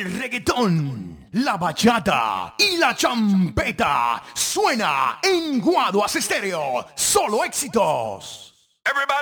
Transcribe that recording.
El reggaetón, la bachata y la champeta suena en Guaduas Estéreo. Solo éxitos. Everybody